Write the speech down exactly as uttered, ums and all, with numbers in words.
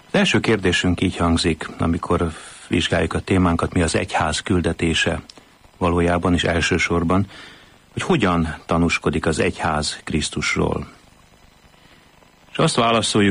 Az első kérdésünk így hangzik, amikor vizsgáljuk a témánkat, mi az egyház küldetése valójában és elsősorban, hogy hogyan tanúskodik az egyház Krisztusról. És azt válaszoljuk,